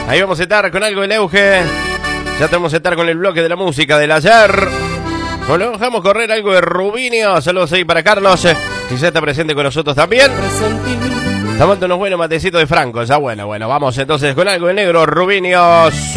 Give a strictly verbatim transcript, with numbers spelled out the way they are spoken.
Ahí vamos a estar con algo del Euge. Ya tenemos que estar con el bloque de la música del ayer. Nos lo dejamos correr algo de Rubinio. Saludos ahí para Carlos, que ya está presente con nosotros también. Tomando unos buenos matecitos de Franco. Ya bueno, bueno, vamos entonces con algo de negro, Rubinio.